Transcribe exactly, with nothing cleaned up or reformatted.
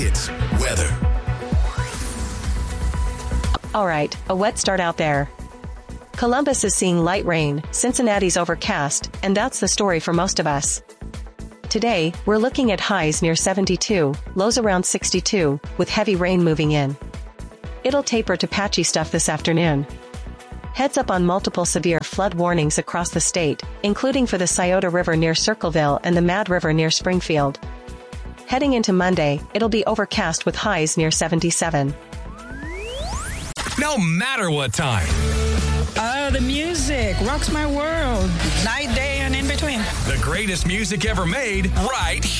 Hits weather. All right, a wet start out there. Columbus is seeing light rain, Cincinnati's overcast, and that's the story for most of us. Today, we're looking at highs near seventy-two, lows around sixty-two, with heavy rain moving in. It'll taper to patchy stuff this afternoon. Heads up on multiple severe flood warnings across the state, including for the Scioto River near Circleville and the Mad River near Springfield. Heading into Monday, it'll be overcast with highs near seventy-seven. No matter what time. Oh, the music rocks my world. Night, day, and in between. The greatest music ever made, right here.